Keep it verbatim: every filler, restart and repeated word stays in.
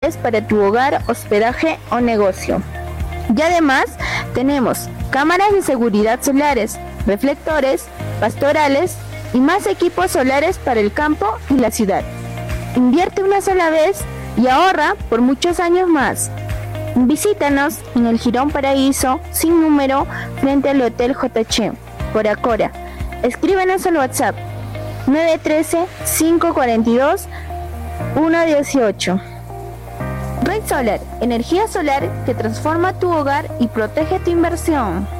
solares para tu hogar, hospedaje o negocio. Y además tenemos cámaras de seguridad solares, reflectores, pastorales y más equipos solares para el campo y la ciudad. Invierte una sola vez y ahorra por muchos años más. Visítanos en el Jirón Paraíso, sin número, frente al Hotel J H, Coracora. Escríbenos al WhatsApp nueve uno tres, cinco cuatro dos, uno uno ocho. Red Solar, energía solar que transforma tu hogar y protege tu inversión.